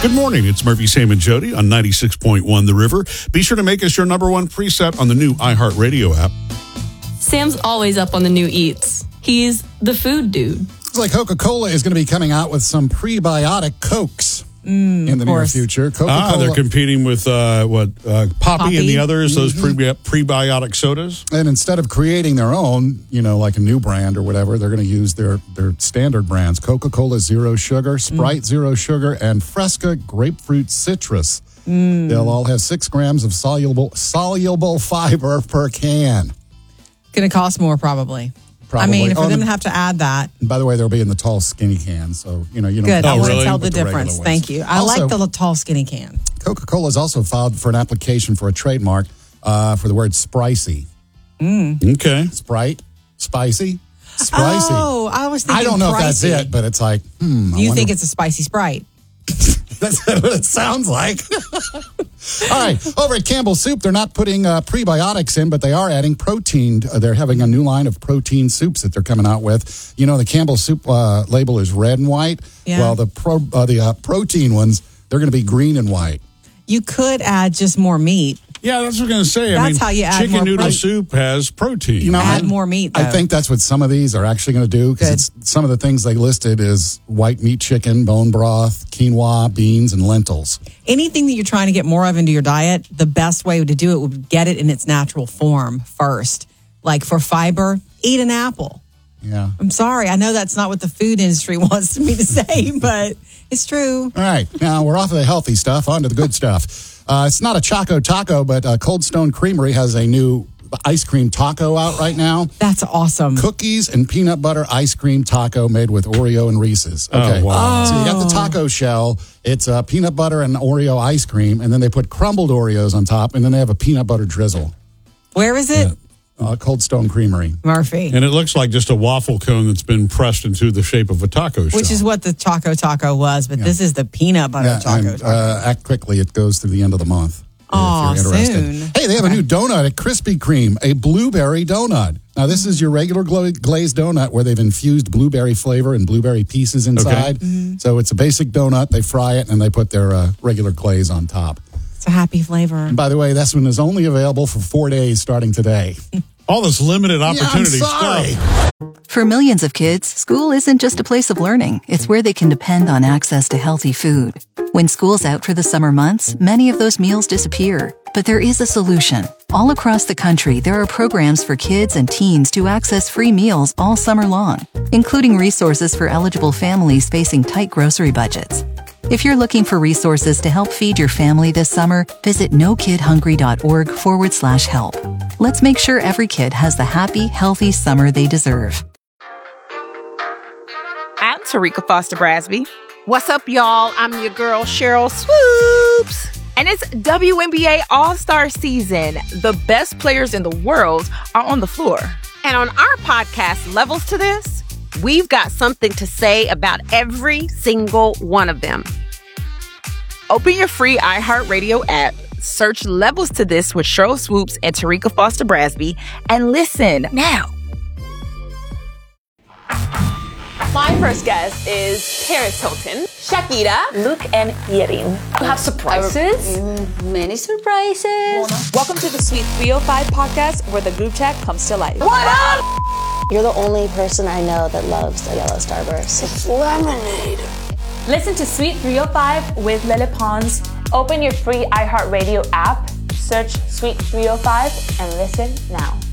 Good morning. It's Murphy, Sam, and Jody on 96.1 The River. Be sure to make us your number one preset on the new iHeartRadio app. Sam's always up on the new eats. He's the food dude. It's like Coca-Cola is going to be coming out with some prebiotic Cokes in the near future. Coca-Cola. They're competing with Poppy and the others, those prebiotic sodas. And instead of creating their own, like a new brand or whatever, they're going to use their standard brands. Coca-Cola Zero Sugar, Sprite Zero Sugar, and Fresca Grapefruit Citrus. They'll all have 6 grams of soluble fiber per can. Going to cost more, probably. I mean, for them to have to add that. By the way, they'll be in the tall, skinny can. So, you don't Good. I want to tell the with difference. Thank you. I like the tall, skinny can. Coca-Cola has also filed for an application for a trademark for the word Spricey. Okay. Sprite, spicy, Spricey. Oh, I was thinking I don't know pricey. if that's it, but it's like, You think it's a spicy Sprite? That's what it sounds like. All right. Over at Campbell Soup, they're not putting prebiotics in, but they are adding protein. They're having a new line of protein soups that they're coming out with. The Campbell Soup label is red and white. Yeah. Well, the protein ones, they're going to be green and white. You could add just more meat. Yeah, that's what I was going to say. That's how you add chicken more noodle soup has protein. Add more meat, though. I think that's what some of these are actually going to do, because some of the things they listed is white meat chicken, bone broth, quinoa, beans, and lentils. Anything that you're trying to get more of into your diet, the best way to do it would be get it in its natural form first. Like for fiber, eat an apple. Yeah. I'm sorry. I know that's not what the food industry wants me to say, but it's true. All right. Now, we're off of the healthy stuff, on to the good stuff. It's not a Choco Taco, but Cold Stone Creamery has a new ice cream taco out right now. That's awesome. Cookies and peanut butter ice cream taco made with Oreo and Reese's. Okay. Oh, wow. So you got the taco shell. It's peanut butter and Oreo ice cream, and then they put crumbled Oreos on top, and then they have a peanut butter drizzle. Where is it? Cold Stone Creamery. Murphy. And it looks like just a waffle cone that's been pressed into the shape of a taco shell. Which is what the Choco Taco was, but this is the peanut butter Choco Taco. Act quickly. It goes through the end of the month. Oh, if you're interested. soon. Hey, they have a new donut at Krispy Kreme, a blueberry donut. Now, this is your regular glazed donut where they've infused blueberry flavor and blueberry pieces inside. Okay. So it's a basic donut. They fry it, and they put their regular glaze on top. It's a happy flavor. And by the way, this one is only available for 4 days starting today. All this limited opportunity stuff. For millions of kids, school isn't just a place of learning. It's where they can depend on access to healthy food. When school's out for the summer months, many of those meals disappear. But there is a solution. All across the country, there are programs for kids and teens to access free meals all summer long, including resources for eligible families facing tight grocery budgets. If you're looking for resources to help feed your family this summer, visit nokidhungry.org/help. Let's make sure every kid has the happy, healthy summer they deserve. I'm Tarika Foster Brasby. What's up, y'all? I'm your girl, Cheryl Swoops. And it's WNBA All-Star season. The best players in the world are on the floor. And on our podcast, Levels to This, we've got something to say about every single one of them. Open your free iHeartRadio app, search Levels to This with Cheryl Swoops and Tarika Foster Brasby, and listen now. My first guest is Paris Hilton, Shakira, Luke, and Yerin. You have surprises? Many surprises. Welcome to the Sweet 305 podcast, where the group chat comes to life. What up? You're the only person I know that loves the yellow starburst. It's lemonade. Listen to Sweet 305 with Lele Pons. Open your free iHeartRadio app, search Sweet 305, and listen now.